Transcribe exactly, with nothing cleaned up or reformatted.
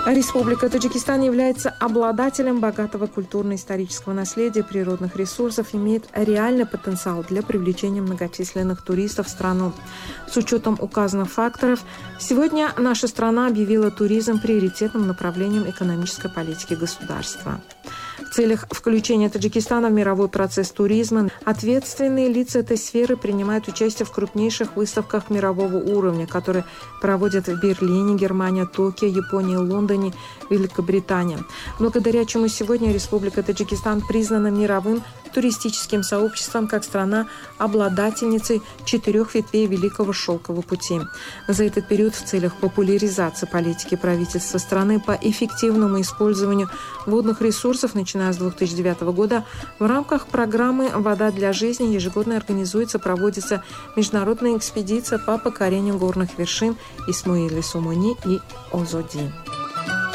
Республика Таджикистан является обладателем богатого культурно-исторического наследия, природных ресурсов, имеет реальный потенциал для привлечения многочисленных туристов в страну. С учетом указанных факторов, сегодня наша страна объявила туризм приоритетным направлением экономической политики государства. В целях включения Таджикистана в мировой процесс туризма ответственные лица этой сферы принимают участие в крупнейших выставках мирового уровня, которые проводят в Берлине, Германии, Токио, Японии, Лондоне, Великобритании. Благодаря чему сегодня Республика Таджикистан признана мировым туристическим сообществом как страна-обладательницей четырех ветвей Великого Шелкового пути. За этот период в целях популяризации политики правительства страны по эффективному использованию водных ресурсов, начиная с две тысячи девятого года, в рамках программы «Вода для жизни» ежегодно организуется, проводится международная экспедиция по покорению горных вершин Исмоили-Сомони и Озоди.